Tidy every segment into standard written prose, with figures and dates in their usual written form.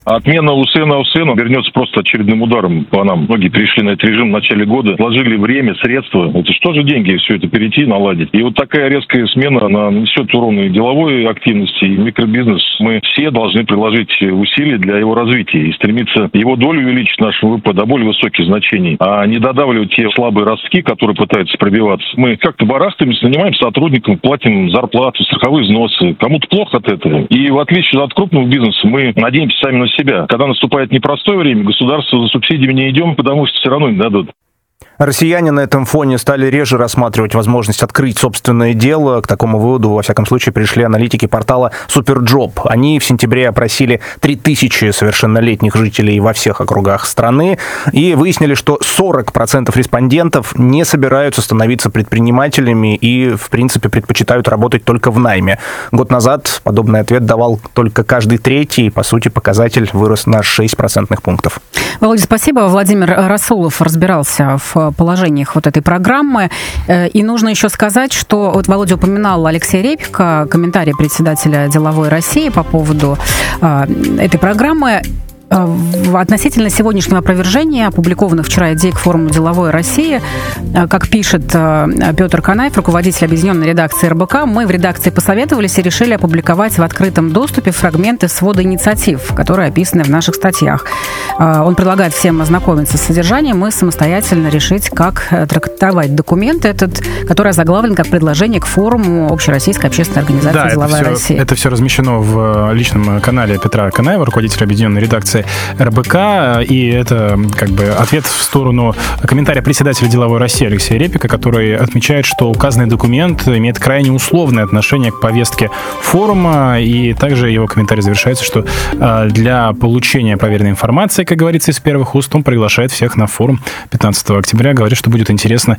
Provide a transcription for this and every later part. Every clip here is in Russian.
Отмена УСН вернется просто очередным ударом по нам. Многие перешли на этот режим в начале года, вложили время, средства. Это что же деньги все это перейти, наладить? И вот такая резкая смена, она несет урон и деловой активности, и микробизнес. Мы все должны приложить усилия для его развития и стремиться его долю увеличить в нашем ВВП до более высоких значений, а не додавливать те слабые ростки, которые пытаются пробиваться. Мы как-то барахтаемся, нанимаем сотрудникам, платим зарплату, страховые взносы. Кому-то плохо от этого. И в отличие от крупного бизнеса, мы надеемся сами на себя. Когда наступает непростое время, государство за субсидиями не идем, потому что все равно не дадут. Россияне на этом фоне стали реже рассматривать возможность открыть собственное дело. К такому выводу, во всяком случае, пришли аналитики портала Superjob. Они в сентябре опросили 3000 совершеннолетних жителей во всех округах страны и выяснили, что 40% респондентов не собираются становиться предпринимателями и, в принципе, предпочитают работать только в найме. Год назад подобный ответ давал только каждый третий, и, по сути, показатель вырос на 6 процентных пунктов. Володя, спасибо. Владимир Расулов разбирался в положениях вот этой программы. И нужно еще сказать, что вот Володя упоминал Алексея Репика, комментарий председателя «Деловой России» по поводу этой программы. Относительно сегодняшнего опровержения, опубликованных вчера идей к форуму «Деловой России», как пишет Петр Канаев, руководитель объединенной редакции РБК, мы в редакции посоветовались и решили опубликовать в открытом доступе фрагменты свода инициатив, которые описаны в наших статьях. Он предлагает всем ознакомиться с содержанием и самостоятельно решить, как трактовать документ этот, который озаглавлен как предложение к форуму Общероссийской общественной организации «Деловая Россия». Это все размещено в личном канале Петра Канаева, руководителя объединенной редакции РБК, и это как бы ответ в сторону комментария председателя «Деловой России» Алексея Репика, который отмечает, что указанный документ имеет крайне условное отношение к повестке форума, и также его комментарий завершается, что для получения проверенной информации, как говорится из первых уст, он приглашает всех на форум 15 октября, говорит, что будет интересно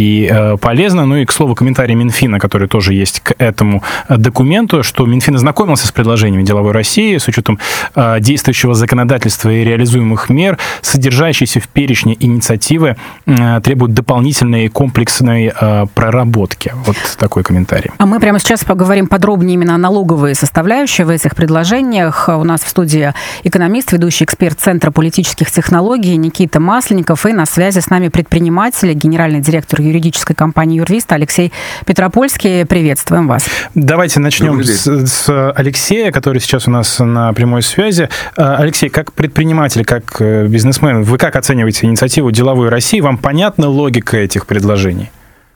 и полезно. Ну и, к слову, комментарий Минфина, который тоже есть к этому документу, что Минфин ознакомился с предложениями «Деловой России» с учетом действующего законодательства и реализуемых мер, содержащиеся в перечне инициативы, требуют дополнительной комплексной проработки. Вот такой комментарий. А мы прямо сейчас поговорим подробнее именно о налоговой составляющей в этих предложениях. У нас в студии экономист, ведущий эксперт Центра политических технологий Никита Масленников, и на связи с нами предприниматель, генеральный директор юридической компании «Юрвист» Алексей Петропольский. Приветствуем вас. Давайте начнем с Алексея, который сейчас у нас на прямой связи. Алексей, как предприниматель, как бизнесмен, вы как оцениваете инициативу «Деловой России»? Вам понятна логика этих предложений?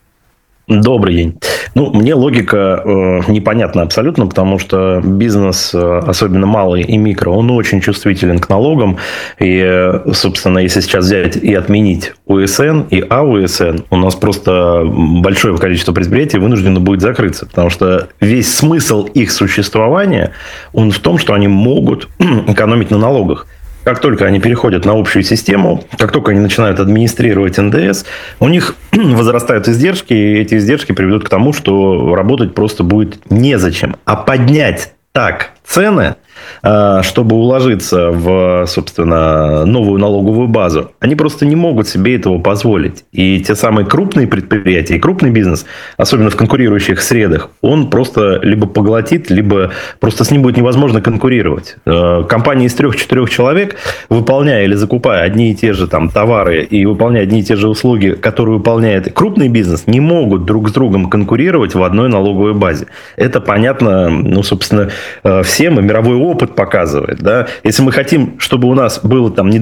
Добрый день. Мне логика непонятна абсолютно, потому что бизнес, особенно малый и микро, он очень чувствителен к налогам. И, собственно, если сейчас взять и отменить УСН и АУСН, у нас просто большое количество предприятий вынуждено будет закрыться. Потому что весь смысл их существования, он в том, что они могут экономить на налогах. Как только они переходят на общую систему, как только они начинают администрировать НДС, у них возрастают издержки, и эти издержки приведут к тому, что работать просто будет незачем. А поднять так цены, чтобы уложиться в, собственно, новую налоговую базу, они просто не могут себе этого позволить. И те самые крупные предприятия и крупный бизнес, особенно в конкурирующих средах, он просто либо поглотит, либо просто с ним будет невозможно конкурировать. Компании из 3-4 человек, выполняя или закупая одни и те же товары и выполняя одни и те же услуги, которые выполняет крупный бизнес, не могут друг с другом конкурировать в одной налоговой базе. Это понятно, собственно, всем, и мировой опыт показывает. Да? Если мы хотим, чтобы у нас было не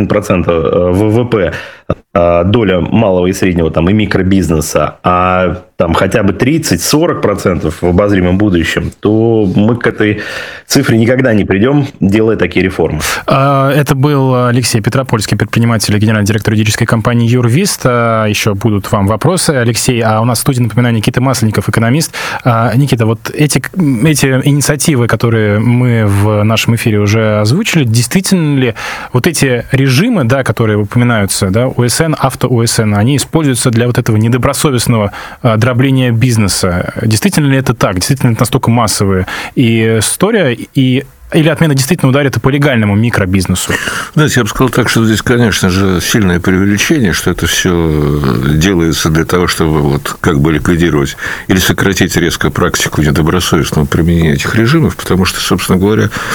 21% ВВП доля малого и среднего и микробизнеса, а хотя бы 30-40% в обозримом будущем, то мы к этой цифре никогда не придем, делая такие реформы. Это был Алексей Петропольский, предприниматель и генеральный директор юридической компании «Юрвист». Еще будут вам вопросы, Алексей. А у нас в студии, напоминаю, Никита Масленников, экономист. Никита, вот эти инициативы, которые мы в нашем эфире уже озвучили, действительно ли вот эти режимы, которые упоминаются, УСН, авто-УСН, они используются для вот этого недобросовестного дробления бизнеса? Действительно ли это так? Действительно это настолько массовая история? Или отмена действительно ударит и по легальному микробизнесу? Знаете, я бы сказал так, что здесь, конечно же, сильное преувеличение, что это все делается для того, чтобы ликвидировать или сократить резко практику недобросовестного применения этих режимов, потому что, собственно говоря,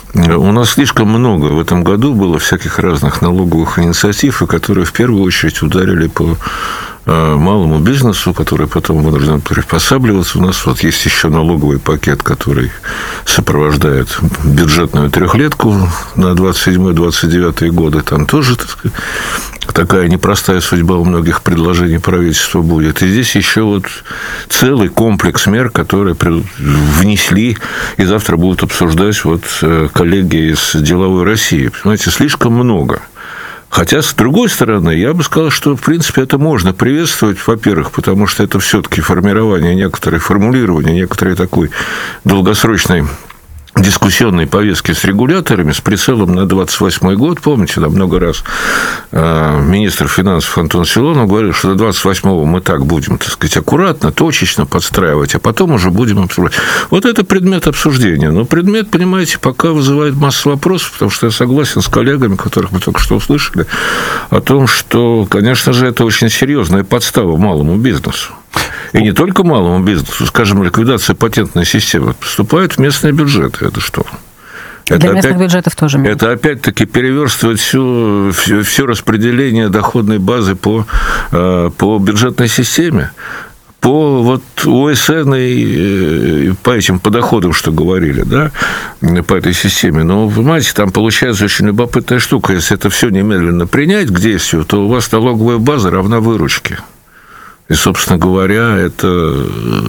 У нас слишком много в этом году было всяких разных налоговых инициатив, которые в первую очередь ударили по малому бизнесу, который потом вынужден приспосабливаться. У нас вот есть еще налоговый пакет, который сопровождает бюджетную трехлетку на 27-29 годы. Там тоже, так сказать, такая непростая судьба у многих предложений правительства будет. И здесь еще вот целый комплекс мер, которые внесли и завтра будут обсуждать вот коллеги из «Деловой России». Понимаете, слишком много. Хотя, с другой стороны, я бы сказал, что, в принципе, это можно приветствовать, во-первых, потому что это все-таки формирование некоторой формулирования, некоторой такой долгосрочной дискуссионной повестки с регуляторами с прицелом на 28 год. Помните, да, много раз министр финансов Антон Силуанов говорил, что до 28-го мы так будем, так сказать, аккуратно, точечно подстраивать, а потом уже будем обсуждать. Вот это предмет обсуждения. Но предмет, понимаете, пока вызывает массу вопросов, потому что я согласен с коллегами, которых мы только что услышали, о том, что, конечно же, это очень серьезная подстава малому бизнесу. И не только малому бизнесу, скажем, ликвидация патентной системы поступает в местные бюджеты. Это что? Для местных бюджетов тоже. Это опять-таки переверстывает все распределение доходной базы по бюджетной системе. По вот ОСН и по этим по доходам, что говорили, да, по этой системе. Но, понимаете, там получается очень любопытная штука. Если это все немедленно принять к действию, то у вас налоговая база равна выручке. И, собственно говоря, это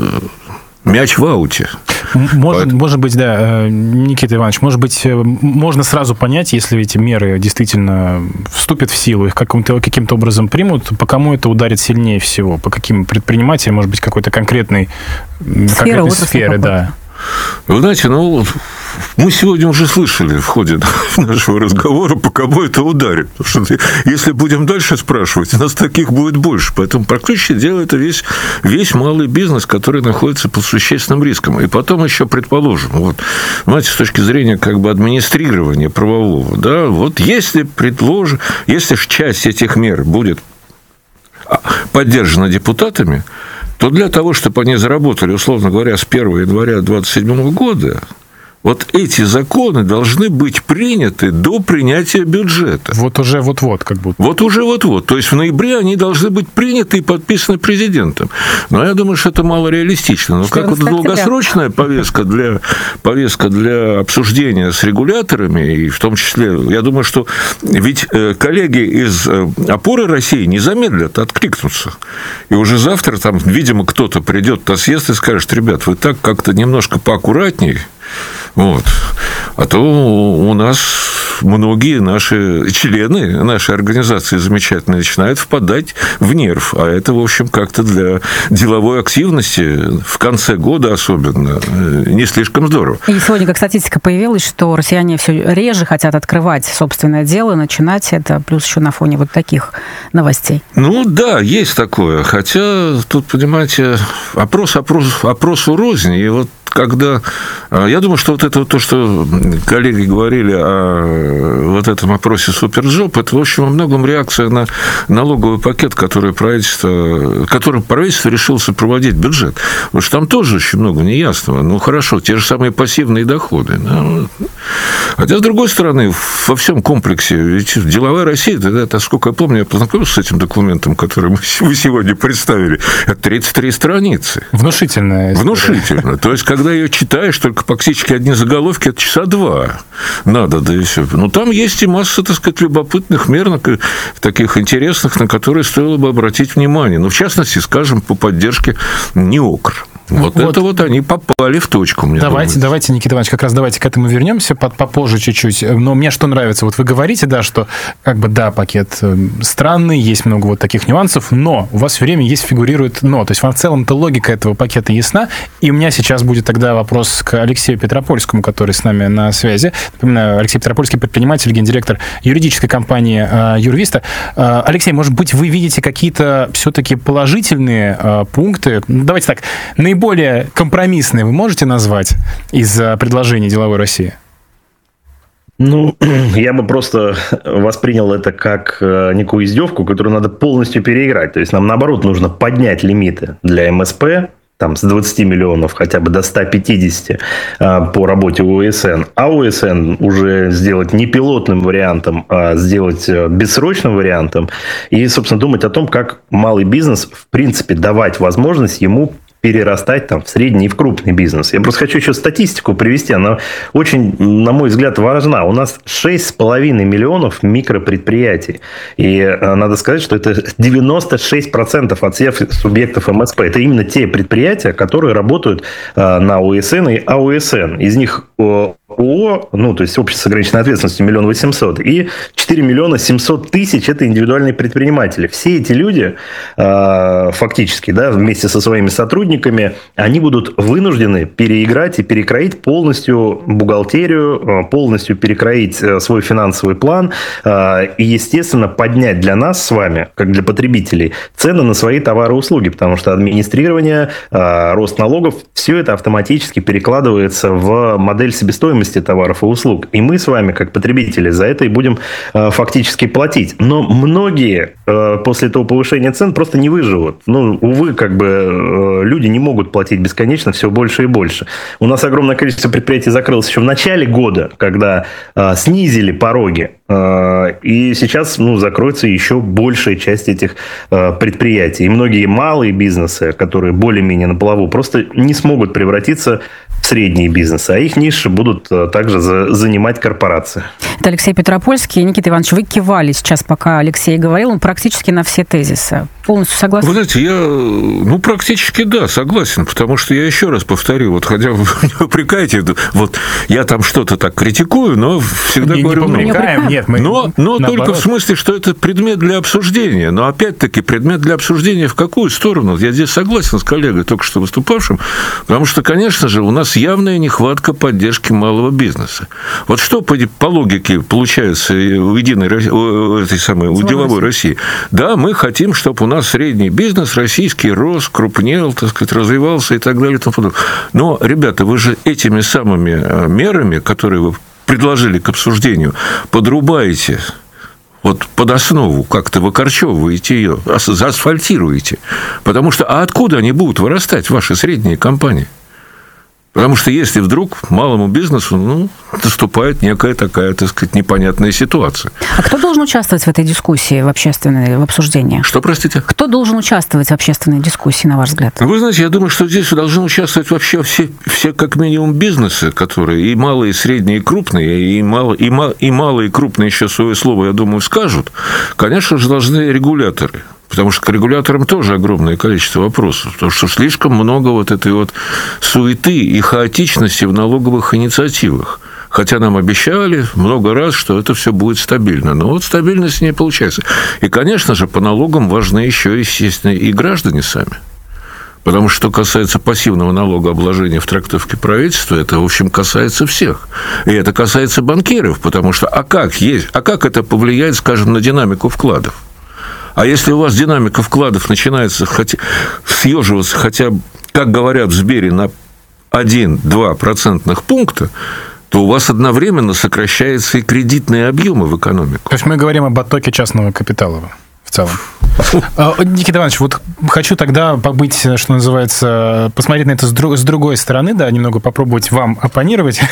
мяч в ауте. Может быть, да, Никита Иванович, может быть, можно сразу понять, если эти меры действительно вступят в силу, их каким-то образом примут, по кому это ударит сильнее всего, по каким предпринимателям, может быть, какой-то конкретной сферы, да. Вы знаете, мы сегодня уже слышали в ходе нашего разговора, по кому это ударит. Потому что если будем дальше спрашивать, у нас таких будет больше. Поэтому практически дело это весь малый бизнес, который находится под существенным риском. И потом еще предположим, вот, понимаете, с точки зрения как бы администрирования правового, да, вот если часть этих мер будет поддержана депутатами, то для того, чтобы они заработали, условно говоря, с 1 января 2027 года, вот эти законы должны быть приняты до принятия бюджета. Вот уже вот-вот, как будто. Вот уже вот-вот. То есть в ноябре они должны быть приняты и подписаны президентом. Но я думаю, что это мало реалистично. Но как вот долгосрочная повестка для обсуждения с регуляторами, и в том числе, я думаю, что ведь коллеги из «Опоры России» не замедлят откликнуться. И уже завтра там, видимо, кто-то придет на съезд и скажет: ребят, вы так как-то немножко поаккуратнее. Вот. А то у нас многие наши члены нашей организации замечательно начинают впадать в нерв. А это, в общем, как-то для деловой активности в конце года особенно не слишком здорово. И сегодня, как статистика появилась, что россияне все реже хотят открывать собственное дело, начинать это, плюс еще на фоне вот таких новостей. Ну да, есть такое. Хотя тут, понимаете, опросу рознь. И вот когда... Я думаю, что вот это вот то, что коллеги говорили о вот этом опросе «Суперджоп», это, в общем, во многом реакция на налоговый пакет, которым правительство решило сопроводить бюджет. Потому что там тоже очень много неясного. Ну, хорошо, те же самые пассивные доходы. Хотя, с другой стороны, во всем комплексе, ведь «Деловая Россия», это, сколько я помню, я познакомился с этим документом, который вы сегодня представили, это 33 страницы. Внушительная история. Внушительно. То есть, когда ее читаешь, только фактически одни заголовки, это часа два надо, да и все. Но там есть и масса, так сказать, любопытных мер, таких интересных, на которые стоило бы обратить внимание. Ну, в частности, скажем, по поддержке НИОКР. Вот это вот они попали в точку. Давайте, Никита Иванович, как раз давайте к этому вернемся попозже чуть-чуть. Но мне что нравится, вот вы говорите, да, что как бы да, пакет странный, есть много вот таких нюансов, но у вас все время фигурирует «но». То есть вам в целом-то логика этого пакета ясна. И у меня сейчас будет тогда вопрос к Алексею Петропольскому, который с нами на связи. Напоминаю, Алексей Петропольский, предприниматель, гендиректор юридической компании «Юрвиста». Алексей, может быть, вы видите какие-то все-таки положительные пункты? Давайте так, наиболее компромиссные вы можете назвать из предложений «Деловой России»? Ну, я бы просто воспринял это как некую издевку, которую надо полностью переиграть. То есть нам, наоборот, нужно поднять лимиты для МСП, там, с 20 миллионов хотя бы до 150 по работе ОСН, а ОСН уже сделать не пилотным вариантом, а сделать бессрочным вариантом, и, собственно, думать о том, как малый бизнес, в принципе, давать возможность ему перерастать там в средний и в крупный бизнес. Я просто хочу еще статистику привести, она очень, на мой взгляд, важна. У нас 6,5 миллионов микропредприятий, и надо сказать, что это 96% от всех субъектов МСП. Это именно те предприятия, которые работают на ОСН и АОСН. Из них ООО, ну, то есть общество с ограниченной ответственностью 1 800 000, и 4 700 000 это индивидуальные предприниматели. Все эти люди фактически, да, вместе со своими сотрудниками, они будут вынуждены переиграть и перекроить полностью бухгалтерию, полностью перекроить свой финансовый план и, естественно, поднять для нас с вами, как для потребителей, цены на свои товары и услуги, потому что администрирование, рост налогов, все это автоматически перекладывается в модель себестоимости товаров и услуг. И мы с вами, как потребители, за это и будем фактически платить. Но многие после этого повышения цен просто не выживут. Ну, увы, как бы люди не могут платить бесконечно все больше и больше. У нас огромное количество предприятий закрылось еще в начале года, когда снизили пороги. И сейчас, ну, закроется еще большая часть этих предприятий. И многие малые бизнесы, которые более-менее на плаву, просто не смогут превратиться в средние бизнесы, а их ниши будут также занимать корпорации. Это Алексей Петропольский. Никита Иванович, вы кивали сейчас, пока Алексей говорил, он практически на все тезисы. Полностью согласен? Вы знаете, я, практически да, согласен, потому что я еще раз повторю, вот хотя вы не упрекаете, вот я там что-то так критикую, но всегда говорю... Не упрекаем, нет, мы но только в смысле, что это предмет для обсуждения. Но опять-таки предмет для обсуждения в какую сторону? Я здесь согласен с коллегой, только что выступавшим, потому что, конечно же, у нас явная нехватка поддержки малого бизнеса. Вот что по логике получается у у деловой России? Да, мы хотим, чтобы у нас средний бизнес российский рос, крупнел, так сказать, развивался и так далее. И тому подобное. Но, ребята, вы же этими самыми мерами, которые вы предложили к обсуждению, подрубаете вот под основу, как-то выкорчевываете ее, заасфальтируете. Потому что, а откуда они будут вырастать, ваши средние компании? Потому что если вдруг малому бизнесу наступает некая такая, так сказать, непонятная ситуация. А кто должен участвовать в этой дискуссии, в обсуждении? Что, простите? Кто должен участвовать в общественной дискуссии, на ваш взгляд? Вы знаете, я думаю, что здесь должны участвовать вообще все как минимум бизнесы, которые и малые, и средние, и крупные, и малые, и крупные еще свое слово, я думаю, скажут. Конечно же, должны регуляторы. Потому что к регуляторам тоже огромное количество вопросов. Потому что слишком много вот этой вот суеты и хаотичности в налоговых инициативах. Хотя нам обещали много раз, что это все будет стабильно. Но вот стабильность не получается. И, конечно же, по налогам важны еще, естественно, и граждане сами. Потому что, что касается пассивного налогообложения в трактовке правительства, это, в общем, касается всех. И это касается банкиров, потому что а как это повлияет, скажем, на динамику вкладов? А если у вас динамика вкладов начинается съеживаться хотя бы, как говорят в Сбере, на 1-2 процентных пункта, то у вас одновременно сокращаются и кредитные объемы в экономику. То есть мы говорим об оттоке частного капитала в целом. Никита Иванович, вот хочу тогда побыть, что называется, посмотреть на это с другой стороны, да, немного попробовать вам оппонировать.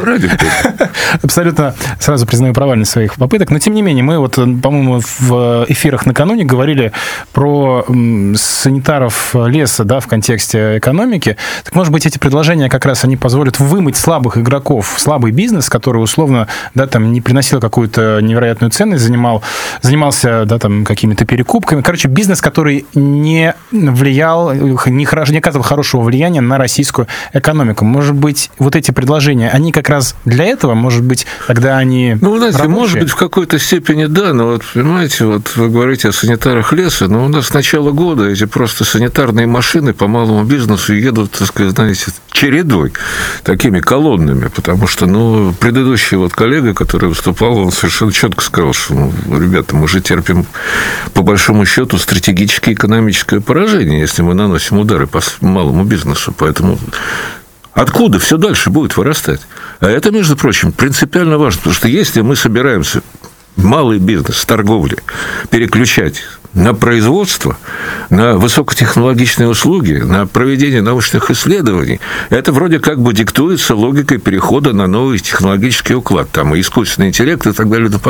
Абсолютно сразу признаю провальность своих попыток. Но, тем не менее, мы вот, по-моему, в эфирах накануне говорили про санитаров леса, да, в контексте экономики. Так, может быть, эти предложения как раз они позволят вымыть слабых игроков, слабый бизнес, который условно, да, там, не приносил какую-то невероятную ценность, занимался, да, там, какими-то перекупками. Короче, бизнес, который не влиял, не оказывал хорошего влияния на российскую экономику. Может быть, вот эти предложения, они как раз для этого, может быть, тогда они знаете, рабочие? Может быть, в какой-то степени да, но вот, понимаете, вот вы говорите о санитарах леса, но у нас с начала года эти просто санитарные машины по малому бизнесу едут, так сказать, знаете, чередой, такими колоннами, потому что, предыдущий вот коллега, который выступал, он совершенно четко сказал, что, ребята, мы же терпим, по большому счету, стратегическое экономическое поражение, если мы наносим удары по малому бизнесу. Поэтому откуда все дальше будет вырастать? А это, между прочим, принципиально важно, потому что если мы собираемся малый бизнес, торговли переключать на производство, на высокотехнологичные услуги, на проведение научных исследований, это вроде как бы диктуется логикой перехода на новый технологический уклад. Там и искусственный интеллект и так далее.